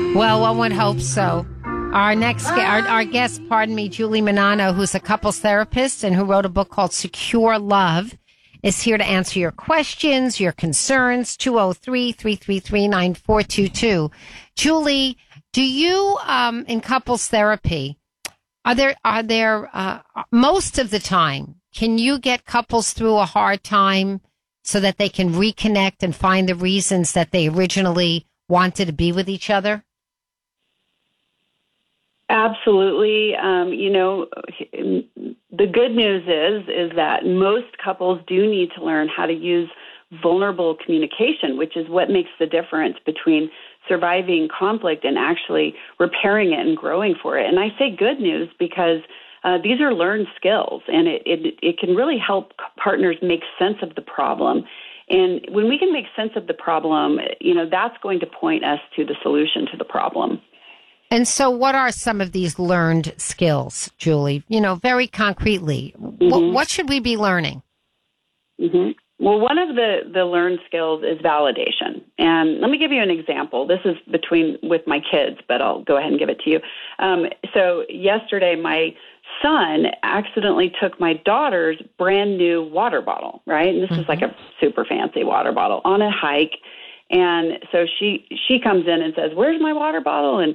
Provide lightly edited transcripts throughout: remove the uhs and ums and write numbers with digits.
Well, one would hope so. Our guest, Julie Manano, who's a couples therapist and who wrote a book called Secure Love, is here to answer your questions, your concerns. 203-333-9422. Julie, do you, in couples therapy, are there, most of the time, can you get couples through a hard time so that they can reconnect and find the reasons that they originally wanted to be with each other? Absolutely. The good news is that most couples do need to learn how to use vulnerable communication, which is what makes the difference between surviving conflict and actually repairing it and growing for it. And I say good news because these are learned skills, and it can really help partners make sense of the problem. And when we can make sense of the problem, that's going to point us to the solution to the problem. And so what are some of these learned skills, Julie? Very concretely, what should we be learning? Mm-hmm. Well, one of the learned skills is validation. And let me give you an example. This is with my kids, but I'll go ahead and give it to you. So yesterday, my son accidentally took my daughter's brand new water bottle, right? And this is like a super fancy water bottle on a hike. And so she comes in and says, "Where's my water bottle?" And,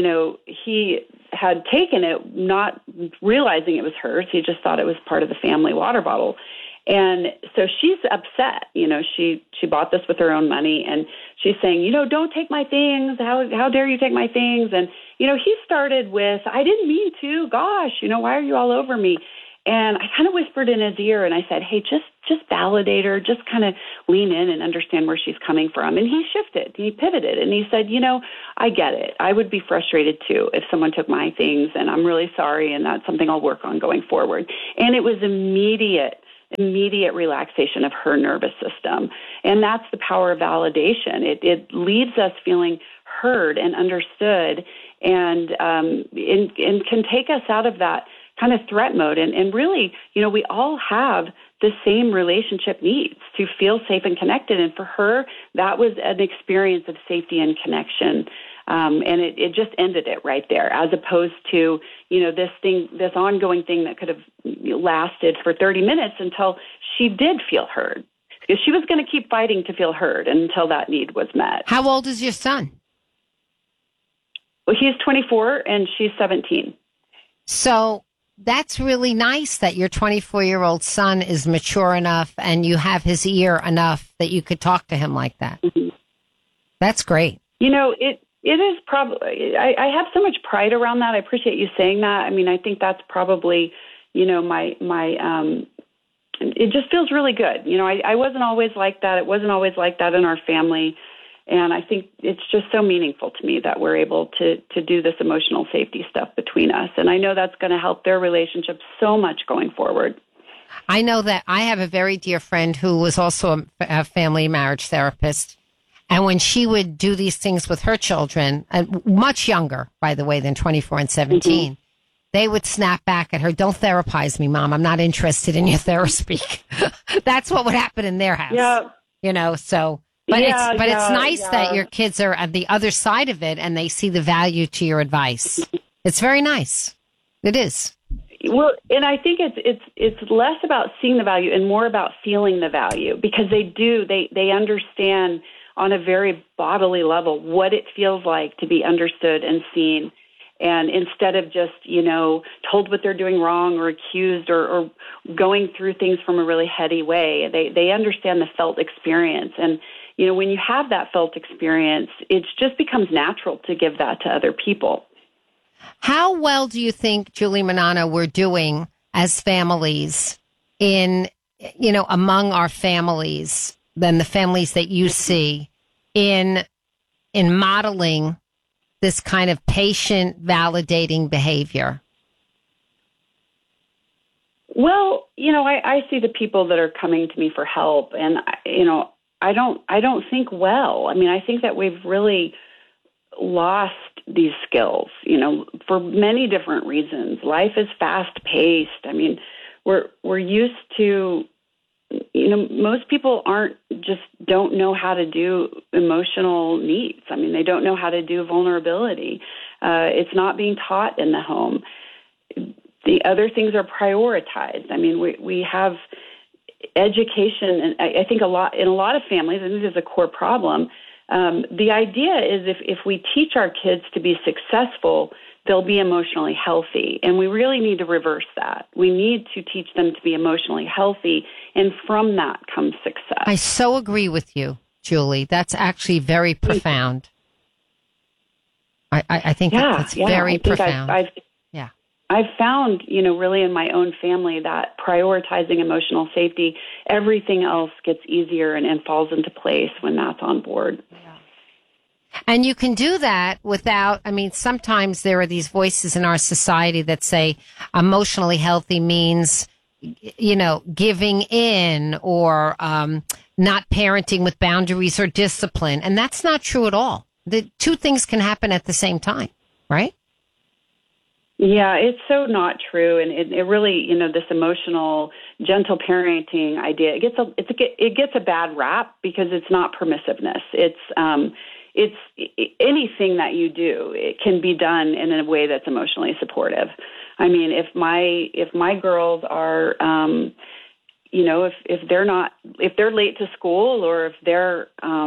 he had taken it, not realizing it was hers. He just thought it was part of the family water bottle. And so she's upset. She bought this with her own money, and she's saying, "Don't take my things. How dare you take my things?" And, he started with, "I didn't mean to. Gosh, why are you all over me?" And I kind of whispered in his ear and I said, "Hey, just validate her, just kind of lean in and understand where she's coming from." And he shifted, he pivoted, and he said, "I get it. I would be frustrated too if someone took my things, and I'm really sorry, and that's something I'll work on going forward." And it was immediate relaxation of her nervous system. And that's the power of validation. It leaves us feeling heard and understood, and can take us out of that kind of threat mode. And really, we all have the same relationship needs to feel safe and connected. And for her, that was an experience of safety and connection. And it just ended it right there, as opposed to, this ongoing thing that could have lasted for 30 minutes until she did feel heard. Because she was going to keep fighting to feel heard until that need was met. How old is your son? Well, he's 24 and she's 17. So that's really nice that your 24-year-old son is mature enough and you have his ear enough that you could talk to him like that. Mm-hmm. That's great. It is probably, I have so much pride around that. I appreciate you saying that. I mean, I think that's probably, it just feels really good. I wasn't always like that. It wasn't always like that in our family. And I think it's just so meaningful to me that we're able to do this emotional safety stuff between us. And I know that's going to help their relationship so much going forward. I know that I have a very dear friend who was also a family marriage therapist. And when she would do these things with her children, and much younger, by the way, than 24 and 17, they would snap back at her, "Don't therapize me, Mom. I'm not interested in your therapy." That's what would happen in their house. Yeah. So... But it's nice that your kids are at the other side of it and they see the value to your advice. It's very nice. It is. Well, and I think it's less about seeing the value and more about feeling the value, because they understand on a very bodily level what it feels like to be understood and seen. And instead of just, told what they're doing wrong or accused or going through things from a really heady way, they understand the felt experience. And, when you have that felt experience, it just becomes natural to give that to other people. How well do you think, Julie Manano, we're doing as families among our families, then the families that you see, in modeling this kind of patient validating behavior? Well, I see the people that are coming to me for help, and, I don't think well. I mean, I think that we've really lost these skills, for many different reasons. Life is fast paced. I mean, we're used to most people don't know how to do emotional needs. I mean, they don't know how to do vulnerability. It's not being taught in the home. The other things are prioritized. I mean, we have education, and I think in a lot of families, and this is a core problem. The idea is if we teach our kids to be successful, they'll be emotionally healthy. And we really need to reverse that. We need to teach them to be emotionally healthy, and from that comes success. I so agree with you, Julie. That's actually very profound. I think that's very profound. I've found, really in my own family that prioritizing emotional safety, everything else gets easier and falls into place when that's on board. Yeah. And you can do that without, sometimes there are these voices in our society that say emotionally healthy means, giving in or not parenting with boundaries or discipline. And that's not true at all. The two things can happen at the same time, right? Yeah, it's so not true, and it really, this emotional, gentle parenting idea, it gets a bad rap because it's not permissiveness. It's anything that you do, it can be done in a way that's emotionally supportive. I mean, if my girls are, if they're late to school, or if they're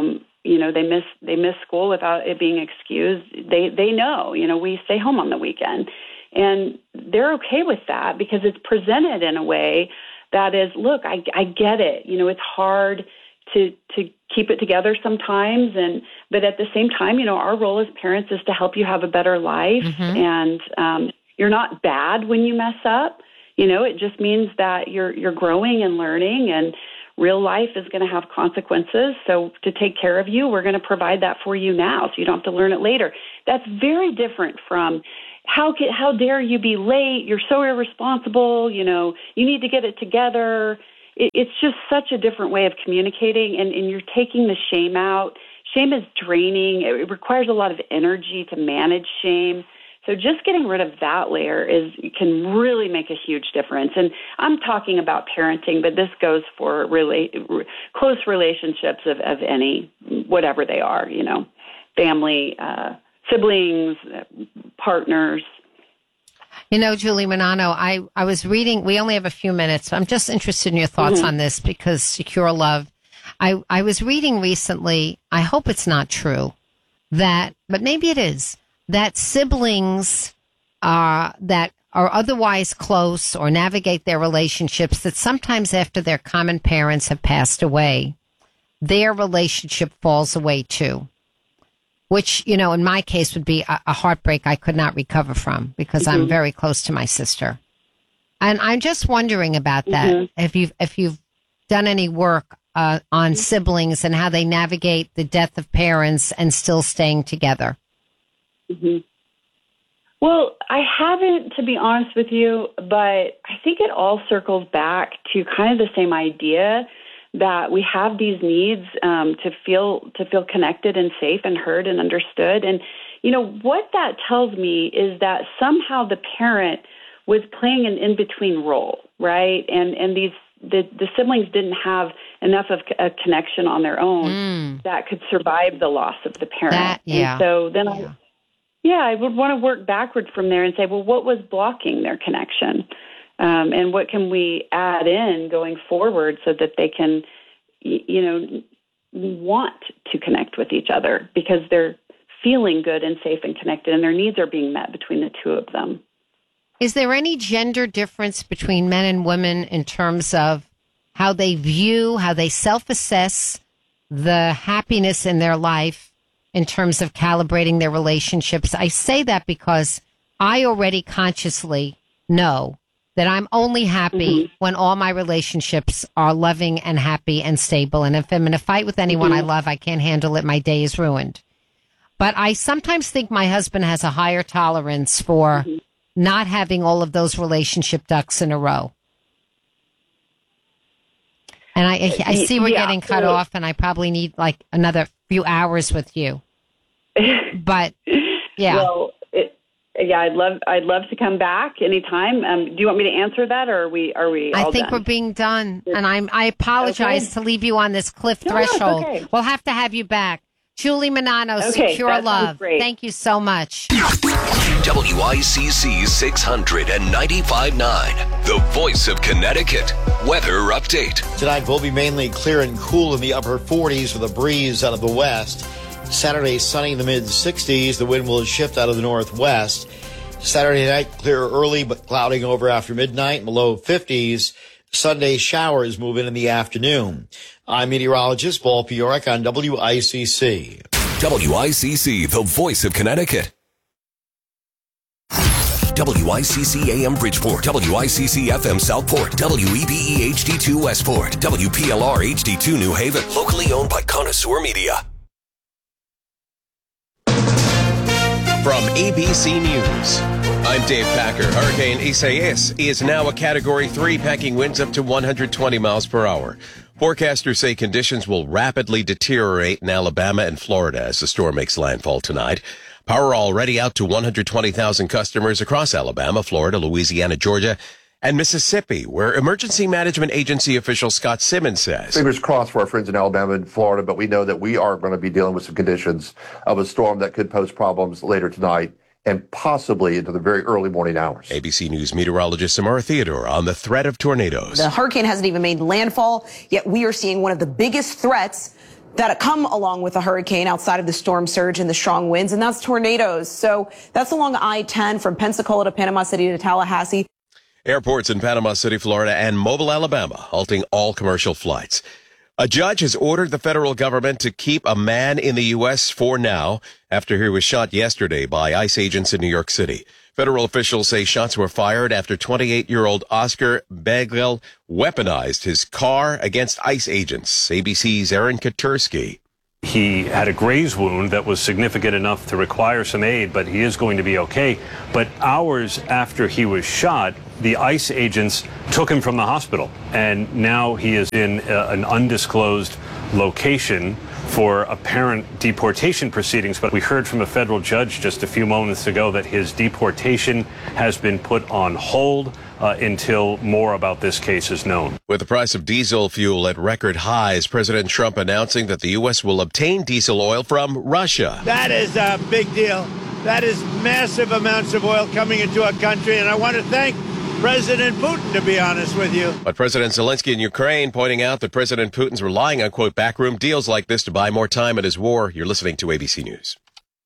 they miss school without it being excused, they know, we stay home on the weekend. And they're okay with that because it's presented in a way that is, look, I get it. It's hard to keep it together sometimes. But at the same time, our role as parents is to help you have a better life. Mm-hmm. And you're not bad when you mess up. It just means that you're growing and learning, and real life is going to have consequences. So to take care of you, we're going to provide that for you now, so you don't have to learn it later. That's very different from, how dare you be late? You're so irresponsible. You need to get it together. It's just such a different way of communicating, and you're taking the shame out. Shame is draining. It requires a lot of energy to manage shame. So just getting rid of that layer can really make a huge difference. And I'm talking about parenting, but this goes for close relationships of any, whatever they are, family, siblings, partners. Julie Manano, I was reading, we only have a few minutes, so I'm just interested in your thoughts on this because Secure Love. I was reading recently, I hope it's not true, but maybe it is, that siblings that are otherwise close or navigate their relationships, that sometimes after their common parents have passed away, their relationship falls away too. Which, in my case would be a heartbreak I could not recover from because I'm very close to my sister. And I'm just wondering about that. If you've done any work on siblings and how they navigate the death of parents and still staying together. Mm-hmm. Well, I haven't, to be honest with you, but I think it all circles back to kind of the same idea that we have these needs to feel connected and safe and heard and understood. And, what that tells me is that somehow the parent was playing an in-between role, right? And the siblings didn't have enough of a connection on their own that could survive the loss of the parent. And so then I would want to work backward from there and say, well, what was blocking their connection? And what can we add in going forward so that they can, want to connect with each other because they're feeling good and safe and connected, and their needs are being met between the two of them. Is there any gender difference between men and women in terms of how they self-assess the happiness in their life in terms of calibrating their relationships? I say that because I already consciously know that I'm only happy when all my relationships are loving and happy and stable. And if I'm in a fight with anyone I love, I can't handle it. My day is ruined. But I sometimes think my husband has a higher tolerance for not having all of those relationship ducks in a row. And I see we're getting cut off, and I probably need like another few hours with you. But yeah. Well, Yeah, I'd love to come back anytime. Do you want me to answer that, or are we all I think done? we're being done, and I apologize to leave you on this cliff threshold. No, okay. We'll have to have you back. Julie Manano, Secure that Love. sounds great. Thank you so much. WICC 695.9, the voice of Connecticut. Weather update. Tonight will be mainly clear and cool in the upper 40s with a breeze out of the west. Saturday, sunny in the mid-60s. The wind will shift out of the northwest. Saturday night, clear early, but clouding over after midnight in the low 50s. Sunday, showers move in the afternoon. I'm meteorologist Paul Piorek on WICC. WICC, the voice of Connecticut. WICC AM Bridgeport, WICC FM Southport, WEBE HD2 Westport, WPLR HD2 New Haven, locally owned by Connoisseur Media. From ABC News, I'm Dave Packer. Hurricane Isaias is now a Category 3, packing winds up to 120 miles per hour. Forecasters say conditions will rapidly deteriorate in Alabama and Florida as the storm makes landfall tonight. Power already out to 120,000 customers across Alabama, Florida, Louisiana, Georgia, and Mississippi, where Emergency Management Agency official Scott Simmons says. Fingers crossed for our friends in Alabama and Florida, but we know that we are going to be dealing with some conditions of a storm that could pose problems later tonight and possibly into the very early morning hours. ABC News meteorologist Samara Theodore on the threat of tornadoes. The hurricane hasn't even made landfall, yet we are seeing one of the biggest threats that come along with a hurricane outside of the storm surge and the strong winds, and that's tornadoes. So that's along I-10 from Pensacola to Panama City to Tallahassee. Airports in Panama City, Florida, and Mobile, Alabama, halting all commercial flights. A judge has ordered the federal government to keep a man in the U.S. for now after he was shot yesterday by ICE agents in New York City. Federal officials say shots were fired after 28-year-old Oscar Begel weaponized his car against ICE agents. ABC's Aaron Katursky. He had a graze wound that was significant enough to require some aid, but he is going to be okay. But hours after he was shot, the ICE agents took him from the hospital, and now he is in an undisclosed location for apparent deportation proceedings. But we heard from a federal judge just a few moments ago that his deportation has been put on hold until more about this case is known. With the price of diesel fuel at record highs, President Trump announcing that the U.S. will obtain diesel oil from Russia. That is a big deal. That is massive amounts of oil coming into our country, and I want to thank President Putin, to be honest with you. But President Zelensky in Ukraine pointing out that President Putin's relying on, quote, backroom deals like this to buy more time in his war. You're listening to ABC News.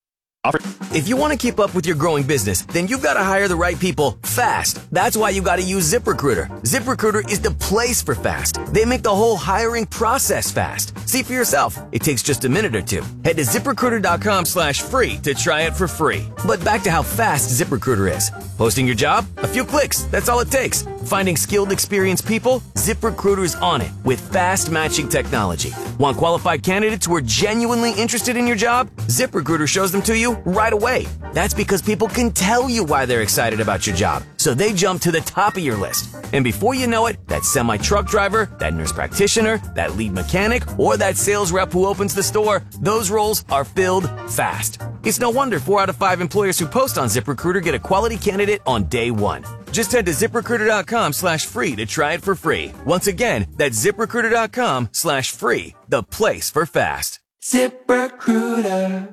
If you want to keep up with your growing business, then you've got to hire the right people fast. That's why you got to use ZipRecruiter. ZipRecruiter is the place for fast. They make the whole hiring process fast. See for yourself. It takes just a minute or two. Head to ZipRecruiter.com/free to try it for free. But back to how fast ZipRecruiter is. Posting your job? A few clicks. That's all it takes. Finding skilled, experienced people? ZipRecruiter's on it with fast matching technology. Want qualified candidates who are genuinely interested in your job? ZipRecruiter shows them to you right away. That's because people can tell you why they're excited about your job. So they jump to the top of your list. And before you know it, that semi-truck driver, that nurse practitioner, that lead mechanic, or that sales rep who opens the store, those roles are filled fast. It's no wonder 4 out of 5 employers who post on ZipRecruiter get a quality candidate on day one. Just head to ZipRecruiter.com/free to try it for free. Once again, that's ZipRecruiter.com/free, the place for fast. ZipRecruiter.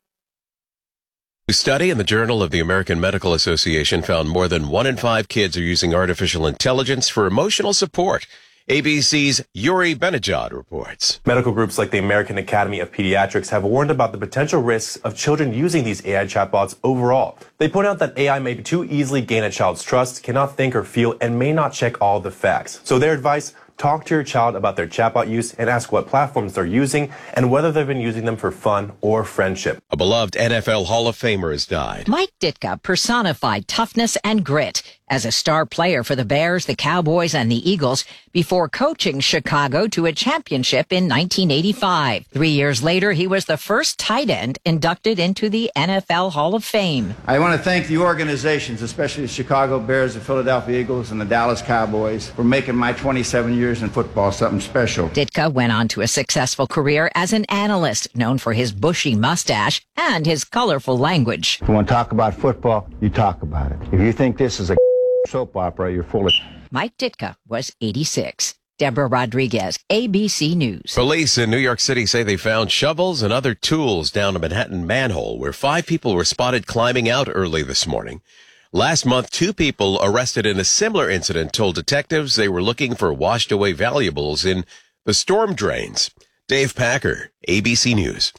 A study in the Journal of the American Medical Association found more than 1 in 5 kids are using artificial intelligence for emotional support. ABC's Yuri Benajad reports. Medical groups like the American Academy of Pediatrics have warned about the potential risks of children using these AI chatbots overall. They point out that AI may too easily gain a child's trust, cannot think or feel, and may not check all the facts. So their advice: talk to your child about their chatbot use and ask what platforms they're using and whether they've been using them for fun or friendship. A beloved NFL Hall of Famer has died. Mike Ditka personified toughness and grit. as a star player for the Bears, the Cowboys, and the Eagles before coaching Chicago to a championship in 1985. 3 years later, he was the first tight end inducted into the NFL Hall of Fame. I want to thank the organizations, especially the Chicago Bears, the Philadelphia Eagles, and the Dallas Cowboys, for making my 27 years in football something special. Ditka went on to a successful career as an analyst, known for his bushy mustache and his colorful language. If you want to talk about football, you talk about it. If you think this is a soap opera, you're full of Mike Ditka was 86. Deborah Rodriguez, ABC News. Police in New York City say they found shovels and other tools down a Manhattan manhole where 5 people were spotted climbing out early this morning. Last month, 2 people arrested in a similar incident told detectives they were looking for washed away valuables in the storm drains. Dave Packer, ABC News.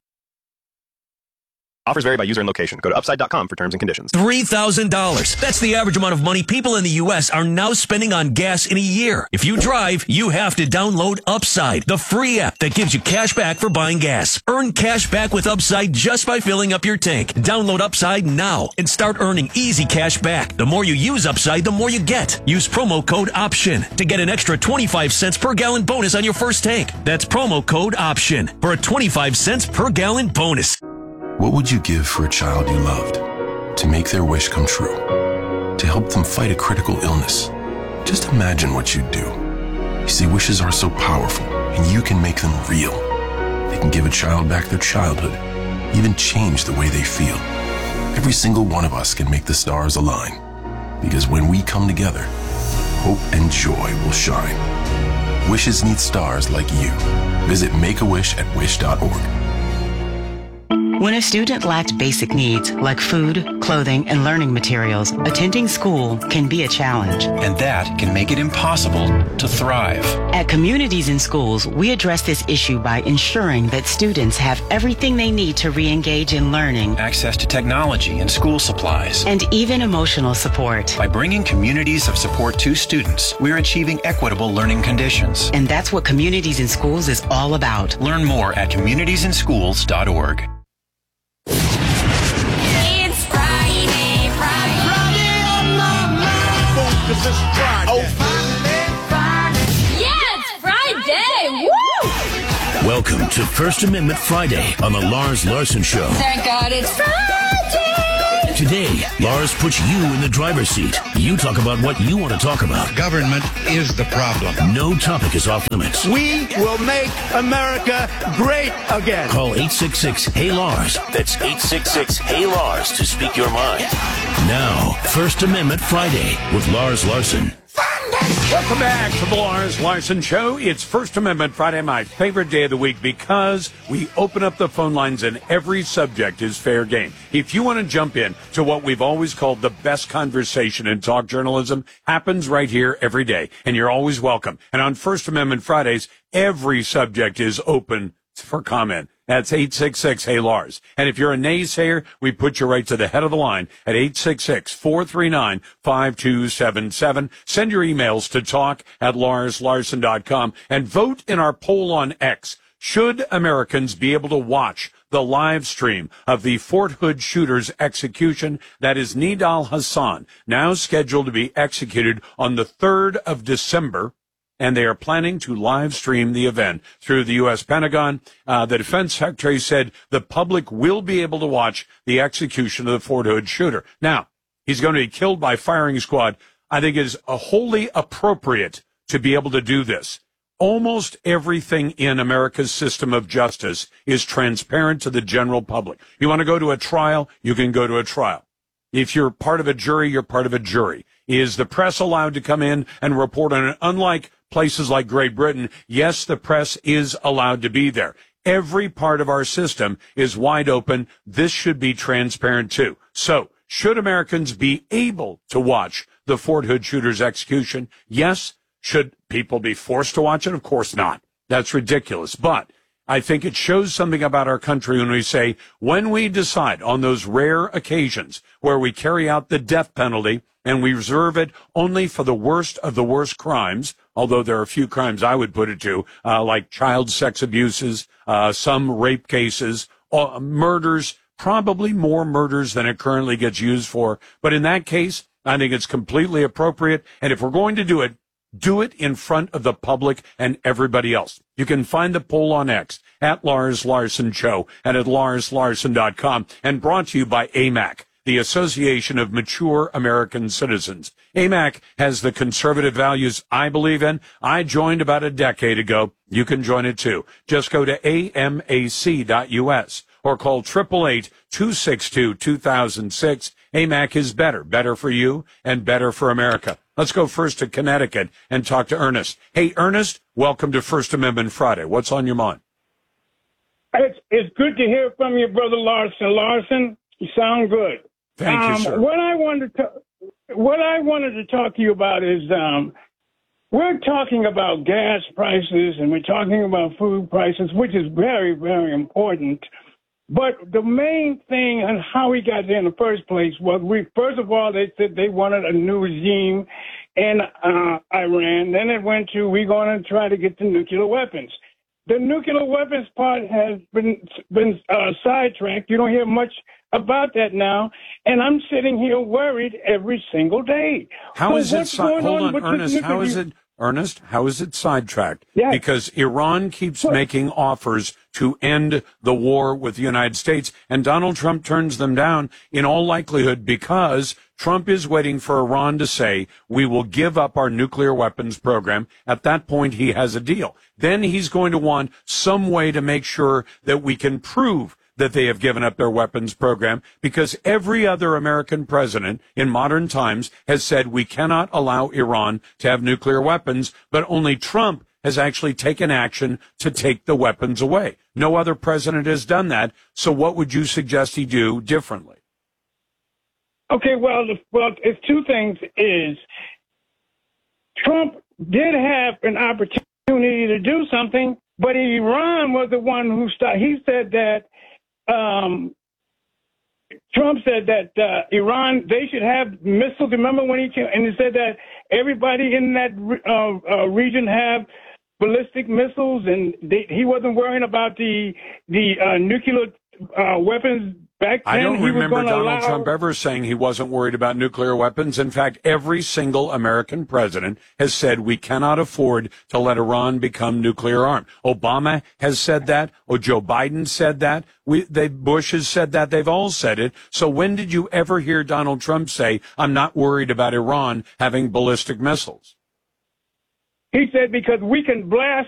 Offers vary by user and location. Go to upside.com for terms and conditions. $3,000. That's the average amount of money people in the U.S. are now spending on gas in a year. If you drive, you have to download Upside, the free app that gives you cash back for buying gas. Earn cash back with Upside just by filling up your tank. Download Upside now and start earning easy cash back. The more you use Upside, the more you get. Use promo code OPTION to get an extra 25 cents per gallon bonus on your first tank. That's promo code OPTION for a 25 cents per gallon bonus. What would you give for a child you loved? To make their wish come true? To help them fight a critical illness? Just imagine what you'd do. You see, wishes are so powerful, and you can make them real. They can give a child back their childhood, even change the way they feel. Every single one of us can make the stars align. Because when we come together, hope and joy will shine. Wishes need stars like you. Visit Make-A-Wish@wish.org. When a student lacks basic needs like food, clothing, and learning materials, attending school can be a challenge. And that can make it impossible to thrive. At Communities in Schools, we address this issue by ensuring that students have everything they need to re-engage in learning, access to technology and school supplies, and even emotional support. By bringing communities of support to students, we're achieving equitable learning conditions. And that's what Communities in Schools is all about. Learn more at communitiesinschools.org. It's Friday. On my mind. This is Friday. Yeah, it's Friday. Woo! Welcome to First Amendment Friday on the Lars Larson Show. Thank God it's Friday. Today, Lars puts you in the driver's seat. You talk about what you want to talk about. Government is the problem. No topic is off limits. We will make America great again. Call 866-HEY-LARS. That's 866-HEY-LARS to speak your mind. Now, First Amendment Friday with Lars Larson. Welcome back to the Lars Larson Show. It's First Amendment Friday, my favorite day of the week, because we open up the phone lines and every subject is fair game. If you want to jump in to what we've always called the best conversation in talk journalism, happens right here every day, and you're always welcome. And on First Amendment Fridays, every subject is open for comment. That's 866-HEY-LARS. And if you're a naysayer, we put you right to the head of the line at 866-439-5277. Send your emails to talk@LarsLarson.com and vote in our poll on X. Should Americans be able to watch the live stream of the Fort Hood shooter's execution? That is Nidal Hasan, now scheduled to be executed on the 3rd of December. And they are planning to live stream the event through the U.S. Pentagon. The defense secretary said the public will be able to watch the execution of the Fort Hood shooter. Now, he's going to be killed by firing squad. I think it is wholly appropriate to be able to do this. Almost everything in America's system of justice is transparent to the general public. You want to go to a trial, you can go to a trial. If you're part of a jury, you're part of a jury. Is the press allowed to come in and report on it? Unlike places like Great Britain, yes, the press is allowed to be there. Every part of our system is wide open. This should be transparent too. So, should Americans be able to watch the Fort Hood shooter's execution? Yes. Should people be forced to watch it? Of course not. That's ridiculous. But I think it shows something about our country when we say, when we decide on those rare occasions where we carry out the death penalty and we reserve it only for the worst of the worst crimes, although there are a few crimes I would put it to, like child sex abuses, some rape cases, murders, probably more murders than it currently gets used for. But in that case, I think it's completely appropriate. And if we're going to do it in front of the public and everybody else. You can find the poll on X at Lars Larson Show and at LarsLarson.com, and brought to you by AMAC, the Association of Mature American Citizens. AMAC has the conservative values I believe in. I joined about a decade ago. You can join it too. Just go to amac.us or call 888-262-2006. AMAC is better for you and better for America. Let's go first to Connecticut and talk to Ernest. Hey, Ernest, welcome to First Amendment Friday. What's on your mind? It's good to hear from you, Brother Larson. Larson, you sound good. Thank you, sir. What I wanted to talk to you about is we're talking about gas prices and we're talking about food prices, which is very, very important. But the main thing on how we got there in the first place was first of all, they said they wanted a new regime in Iran. Then it went to, we're going to try to get the nuclear weapons. The nuclear weapons part has been sidetracked. You don't hear much about that now. And I'm sitting here worried every single day. How is it? Hold on, Ernest. How is it? Ernest, how is it sidetracked? Yes. Because Iran keeps making offers to end the war with the United States, and Donald Trump turns them down in all likelihood because Trump is waiting for Iran to say, we will give up our nuclear weapons program. At that point, he has a deal. Then he's going to want some way to make sure that we can prove that they have given up their weapons program, because every other American president in modern times has said we cannot allow Iran to have nuclear weapons, but only Trump has actually taken action to take the weapons away. No other president has done that. So what would you suggest he do differently? Okay, well, it's two things. Is Trump did have an opportunity to do something, but Iran was the one who started. He said that Trump said that Iran, they should have missiles. Remember when he came and he said that everybody in that region have ballistic missiles, and he wasn't worrying about the nuclear weapons back then. I don't remember Donald Trump ever saying he wasn't worried about nuclear weapons. In fact, every single American president has said we cannot afford to let Iran become nuclear armed. Obama has said that. Or Joe Biden said that. Bush has said that. They've all said it. So when did you ever hear Donald Trump say, I'm not worried about Iran having ballistic missiles? He said because we can blast